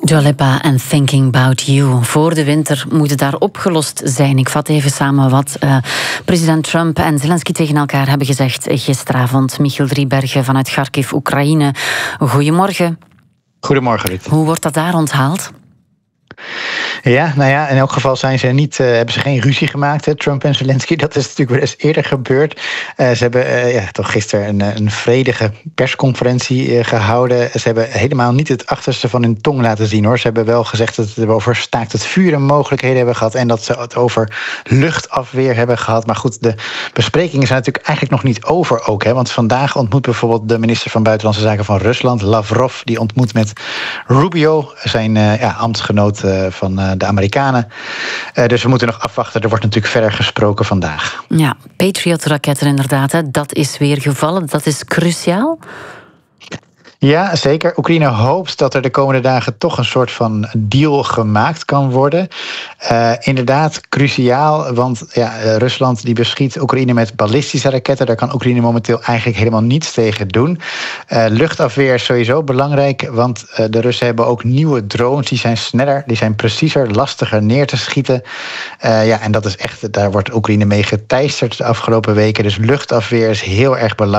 Dua Lipa en Thinking About You. Voor de winter moet het daar opgelost zijn. Ik vat even samen wat president Trump en Zelensky tegen elkaar hebben gezegd gisteravond. Michiel Driebergen vanuit Kharkiv, Oekraïne. Goedemorgen. Goedemorgen, Ruud. Hoe wordt dat daar onthaald? Ja, nou ja, in elk geval hebben ze geen ruzie gemaakt, hè, Trump en Zelensky. Dat is natuurlijk wel eens eerder gebeurd. Ze hebben toch gisteren een vredige persconferentie gehouden. Ze hebben helemaal niet het achterste van hun tong laten zien, hoor. Ze hebben wel gezegd dat ze over staakt het vuren mogelijkheden hebben gehad en dat ze het over luchtafweer hebben gehad. Maar goed, de besprekingen zijn natuurlijk eigenlijk nog niet over ook, hè. Want vandaag ontmoet bijvoorbeeld de minister van Buitenlandse Zaken van Rusland, Lavrov, die ontmoet met Rubio, zijn ambtsgenoot van de Amerikanen. Dus we moeten nog afwachten. Er wordt natuurlijk verder gesproken vandaag. Ja, Patriot-raketten inderdaad. Hè. Dat is weer gevallen. Dat is cruciaal. Ja, zeker. Oekraïne hoopt dat er de komende dagen toch een soort van deal gemaakt kan worden. Inderdaad, cruciaal, want Rusland die beschiet Oekraïne met ballistische raketten. Daar kan Oekraïne momenteel eigenlijk helemaal niets tegen doen. Luchtafweer is sowieso belangrijk, want de Russen hebben ook nieuwe drones. Die zijn sneller, die zijn preciezer, lastiger neer te schieten. En dat is echt, daar wordt Oekraïne mee geteisterd de afgelopen weken. Dus luchtafweer is heel erg belangrijk.